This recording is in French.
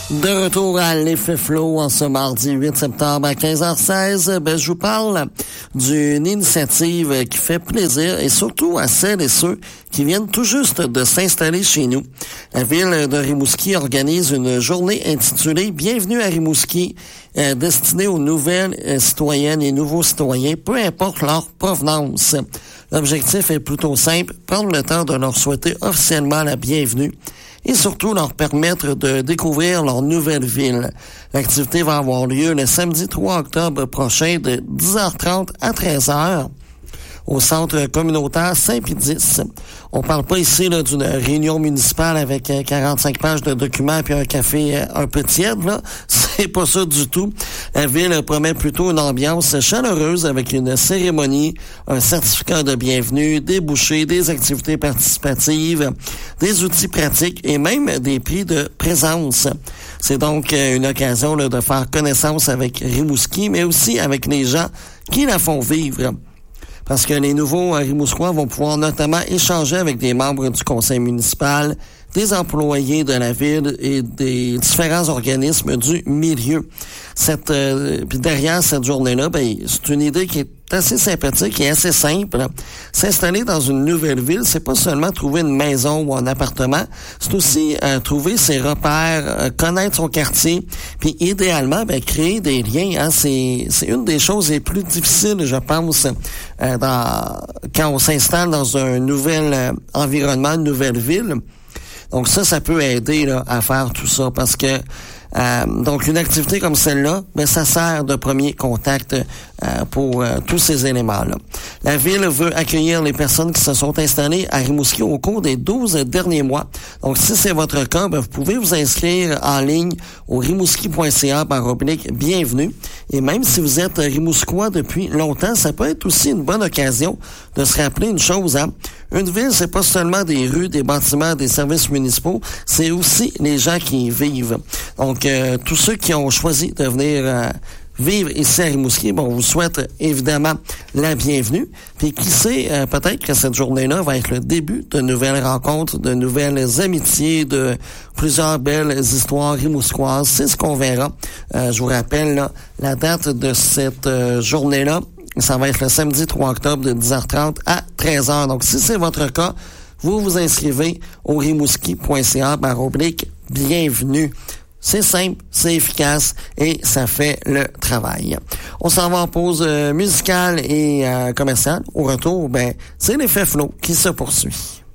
De retour à l'Effet Flow en ce mardi 8 septembre à 15h16, je vous parle d'une initiative qui fait plaisir et surtout à celles et ceux qui viennent tout juste de s'installer chez nous. La ville de Rimouski organise une journée intitulée « Bienvenue à Rimouski », destinée aux nouvelles citoyennes et nouveaux citoyens, peu importe leur provenance. L'objectif est plutôt simple, prendre le temps de leur souhaiter officiellement la bienvenue et surtout leur permettre de découvrir leur nouvelle ville. L'activité va avoir lieu le samedi 3 octobre prochain de 10h30 à 13h au centre communautaire Saint-Pédis. On parle pas ici là d'une réunion municipale avec 45 pages de documents puis un café un peu tiède, là. C'est pas ça du tout. La ville promet plutôt une ambiance chaleureuse avec une cérémonie, un certificat de bienvenue, des bouchées, des activités participatives, des outils pratiques et même des prix de présence. C'est donc une occasion là, de faire connaissance avec Rimouski, mais aussi avec les gens qui la font vivre. Parce que les nouveaux Rimouskois vont pouvoir notamment échanger avec des membres du conseil municipal, des employés de la ville et des différents organismes du milieu. Puis derrière cette journée-là, c'est une idée qui est assez sympathique et assez simple. S'installer dans une nouvelle ville, c'est pas seulement trouver une maison ou un appartement, c'est aussi trouver ses repères, connaître son quartier, puis idéalement créer des liens. Hein. C'est une des choses les plus difficiles, je pense, quand on s'installe dans un nouvel environnement, une nouvelle ville. Donc ça peut aider là, à faire tout ça parce que donc une activité comme celle-là, ça sert de premier contact pour tous ces éléments-là. La ville veut accueillir les personnes qui se sont installées à Rimouski au cours des 12 derniers mois. Donc si c'est votre cas, vous pouvez vous inscrire en ligne au rimouski.ca/bienvenue. Et même si vous êtes Rimouskois depuis longtemps, ça peut être aussi une bonne occasion de se rappeler une chose, hein. Une ville, c'est pas seulement des rues, des bâtiments, des services municipaux, c'est aussi les gens qui y vivent. Donc, tous ceux qui ont choisi de venir vivre ici à Rimouski, on vous souhaite évidemment la bienvenue. Puis qui sait, peut-être que cette journée-là va être le début de nouvelles rencontres, de nouvelles amitiés, de plusieurs belles histoires rimouskoises. C'est ce qu'on verra. Je vous rappelle là, la date de cette journée-là. Ça va être le samedi 3 octobre de 10h30 à 13h. Donc, si c'est votre cas, vous vous inscrivez au rimouski.ca/bienvenue. C'est simple, c'est efficace et ça fait le travail. On s'en va en pause musicale et commerciale. Au retour, c'est l'Effet Flow qui se poursuit.